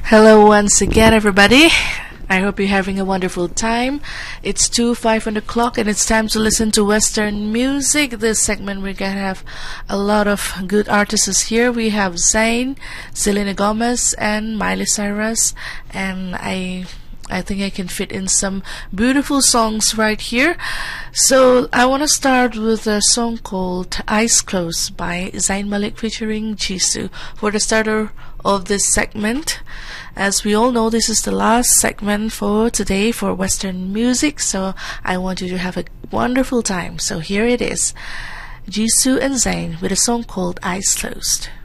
Hello once again, everybody. I hope you're having a wonderful time. It's 2:05 on the clock, and it's time to listen to Western music. This segment we're gonna have a lot of good artists here. We have Zayn, Selena Gomez, and Miley Cyrus, and I think I can fit in some beautiful songs right here. So I want to start with a song called Eyes Closed by Zayn Malik featuring Jisoo for the starter of this segment. As we all know, this is the last segment for today for Western music, so I want you to have a wonderful time. So here it is, Jisoo and Zayn with a song called Eyes Closed.